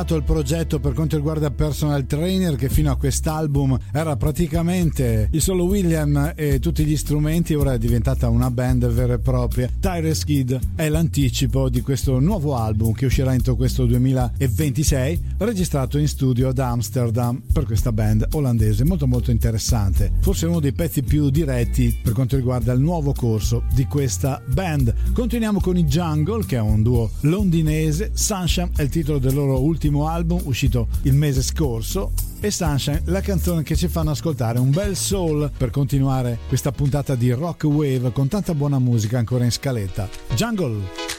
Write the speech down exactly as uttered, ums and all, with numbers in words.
il progetto per quanto riguarda Personal Trainer, che fino a quest'album era praticamente il solo William e tutti gli strumenti, ora è diventata una band vera e propria. Tyrus Kid è l'anticipo di questo nuovo album che uscirà entro questo duemilaventisei, registrato in studio ad Amsterdam per questa band olandese, molto molto interessante, forse uno dei pezzi più diretti per quanto riguarda il nuovo corso di questa band. Continuiamo con i Jungle, che è un duo londinese. Sunshine è il titolo del loro ultimo album uscito il mese scorso, e Sunshine la canzone che ci fanno ascoltare un bel soul per continuare questa puntata di Rock Wave con tanta buona musica ancora in scaletta. Jungle.